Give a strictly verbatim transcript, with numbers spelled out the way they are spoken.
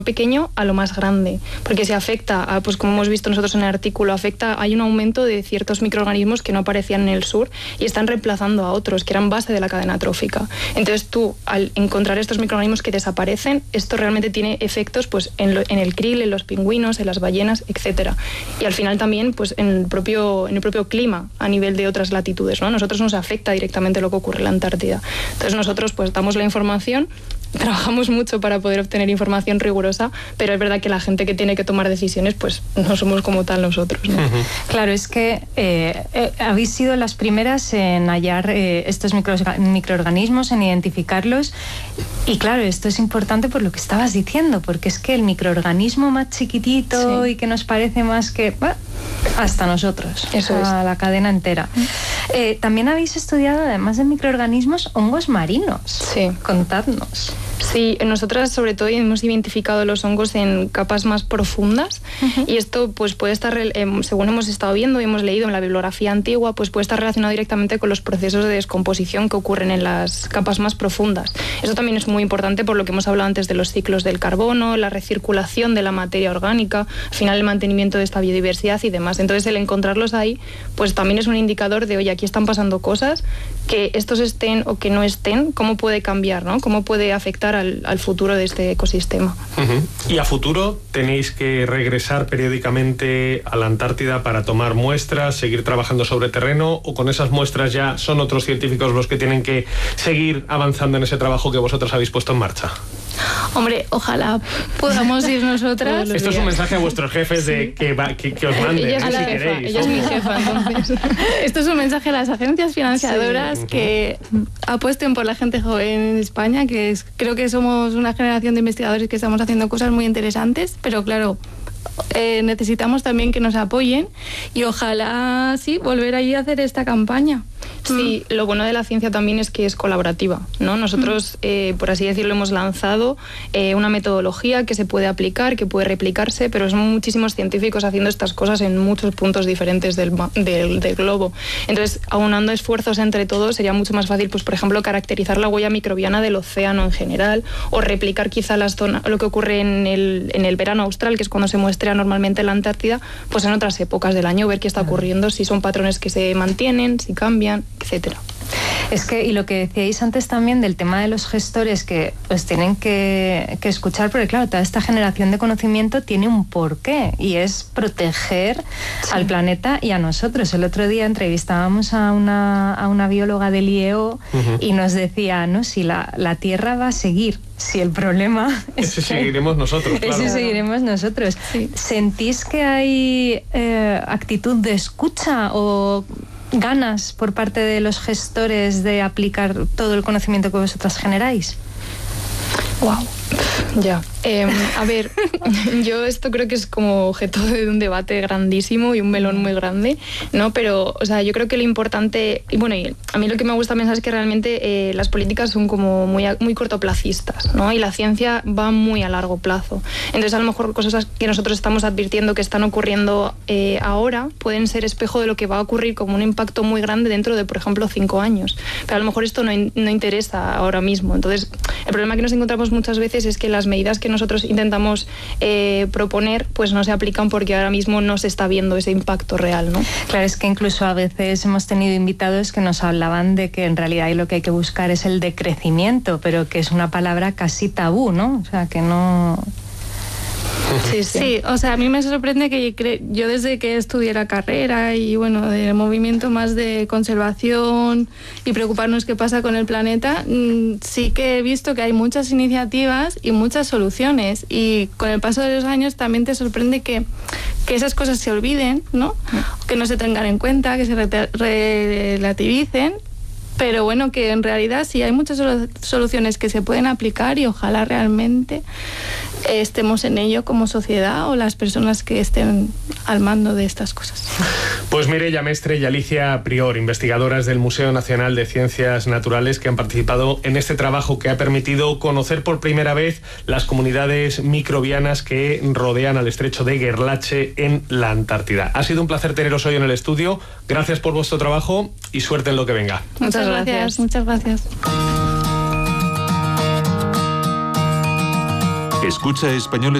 pequeño a lo más grande, porque se afecta, a, pues como hemos visto nosotros en el artículo, afecta, hay un aumento de ciertos microorganismos que no aparecían en el sur y están reemplazando a otros que eran base de la cadena trófica. Entonces tú, al encontrar estos microorganismos que desaparecen, esto realmente tiene efectos pues en, lo, en el krill, en los pingüinos, en las ballenas, etcétera. Y al final también pues en el propio, en el propio clima a nivel de otras latitudes, ¿no? Nosotros nos afecta directamente lo que ocurre en la Antártida. Entonces nosotros pues damos la información, trabajamos mucho para poder obtener información rigurosa, pero es verdad que la gente que tiene que tomar decisiones, pues no somos como tal nosotros, ¿no? Uh-huh. Claro, es que eh, eh, habéis sido las primeras en hallar eh, estos micro, microorganismos, en identificarlos, y claro, esto es importante por lo que estabas diciendo, porque es que el microorganismo más chiquitito sí. y que nos parece más que... Bah, hasta nosotros, eso a es. La cadena entera. Eh, también habéis estudiado, además de microorganismos, hongos marinos. Sí. Contadnos. Sí, nosotras sobre todo hemos identificado los hongos en capas más profundas uh-huh. y esto pues puede estar, eh, según hemos estado viendo y hemos leído en la bibliografía antigua, pues puede estar relacionado directamente con los procesos de descomposición que ocurren en las capas más profundas. Eso también es muy importante por lo que hemos hablado antes de los ciclos del carbono, la recirculación de la materia orgánica, al final el mantenimiento de esta biodiversidad y demás. Entonces el encontrarlos ahí pues también es un indicador de, oye, aquí están pasando cosas, que estos estén o que no estén, cómo puede cambiar, ¿no? Cómo puede afectar Al, al futuro de este ecosistema. Uh-huh. ¿Y a futuro tenéis que regresar periódicamente a la Antártida para tomar muestras, seguir trabajando sobre terreno, o con esas muestras ya son otros científicos los que tienen que seguir avanzando en ese trabajo que vosotros habéis puesto en marcha? Hombre, ojalá podamos ir nosotras. Esto es un mensaje a vuestros jefes de sí. que, va, que, que os manden, ella es ¿eh? la si jefa, queréis. ella es mi jefa, entonces. Esto es un mensaje a las agencias financiadoras sí. que apuesten por la gente joven en España, que es, creo que somos una generación de investigadores que estamos haciendo cosas muy interesantes, pero claro, eh, necesitamos también que nos apoyen y ojalá sí volver allí a hacer esta campaña. Sí, lo bueno de la ciencia también es que es colaborativa, ¿no? Nosotros, eh, por así decirlo, hemos lanzado eh, una metodología que se puede aplicar, que puede replicarse, pero son muchísimos científicos haciendo estas cosas en muchos puntos diferentes del, del, del globo. Entonces, aunando esfuerzos entre todos, sería mucho más fácil, pues, por ejemplo, caracterizar la huella microbiana del océano en general, o replicar quizá las zonas, lo que ocurre en el, en el verano austral, que es cuando se muestra normalmente la Antártida, pues en otras épocas del año, ver qué está ocurriendo, si son patrones que se mantienen, si cambian, etcétera. Es que, y lo que decíais antes también del tema de los gestores, que pues tienen que, que escuchar, porque claro, toda esta generación de conocimiento tiene un porqué, y es proteger sí. al planeta y a nosotros. El otro día entrevistábamos a una, a una bióloga del I E O uh-huh. y nos decía, no, si la, la Tierra va a seguir, si el problema es ese que seguiremos nosotros, claro. Ese seguiremos nosotros. Sí. ¿Sentís que hay eh, actitud de escucha o ganas por parte de los gestores de aplicar todo el conocimiento que vosotras generáis? Wow. Ya. Eh, a ver, yo esto creo que es como objeto de un debate grandísimo y un melón muy grande, ¿no? Pero, o sea, yo creo que lo importante, y bueno, y a mí lo que me gusta pensar es que realmente eh, las políticas son como muy, muy cortoplacistas, ¿no? Y la ciencia va muy a largo plazo. Entonces, a lo mejor cosas que nosotros estamos advirtiendo que están ocurriendo eh, ahora pueden ser espejo de lo que va a ocurrir como un impacto muy grande dentro de, por ejemplo, cinco años. Pero a lo mejor esto no, no interesa ahora mismo. Entonces, el problema que nos encontramos muchas veces es que las medidas que nosotros intentamos eh, proponer pues no se aplican porque ahora mismo no se está viendo ese impacto real, ¿no? Claro, es que incluso a veces hemos tenido invitados que nos hablaban de que en realidad lo que hay que buscar es el decrecimiento, pero que es una palabra casi tabú, ¿no? O sea, que no... Sí, sí, sí, o sea, a mí me sorprende que yo desde que estudié la carrera y bueno, del movimiento más de conservación y preocuparnos qué pasa con el planeta, sí que he visto que hay muchas iniciativas y muchas soluciones, y con el paso de los años también te sorprende que, que esas cosas se olviden, ¿no? Que no se tengan en cuenta, que se relativicen. Pero bueno, que en realidad sí hay muchas soluciones que se pueden aplicar y ojalá realmente estemos en ello como sociedad o las personas que estén al mando de estas cosas. Pues Mireia Mestre y Alicia Prior, investigadoras del Museo Nacional de Ciencias Naturales, que han participado en este trabajo que ha permitido conocer por primera vez las comunidades microbianas que rodean al estrecho de Gerlache en la Antártida. Ha sido un placer teneros hoy en el estudio. Gracias por vuestro trabajo y suerte en lo que venga. Muchas gracias. Muchas gracias. Escucha Españoles